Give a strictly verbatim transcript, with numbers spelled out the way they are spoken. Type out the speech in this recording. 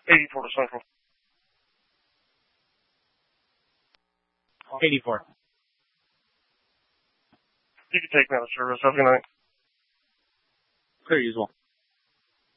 eighty-four to Central. eighty-four. You can take me out of service. Have a good night. Clear usual.